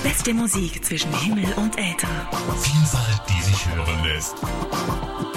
beste Musik zwischen Himmel und Äther. Vielfalt, die sich hören lässt.